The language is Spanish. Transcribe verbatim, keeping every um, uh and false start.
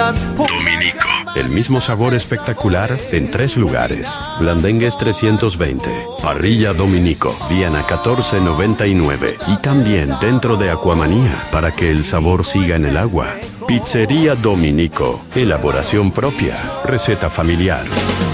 calidad. Dominico. El mismo sabor espectacular en tres lugares. Blandengues trescientos veinte. Parrilla Dominico. Viena catorce noventa y nueve. Y también dentro de Aquamanía para que el sabor siga en el agua. Pizzería Dominico. Elaboración propia. Receta familiar.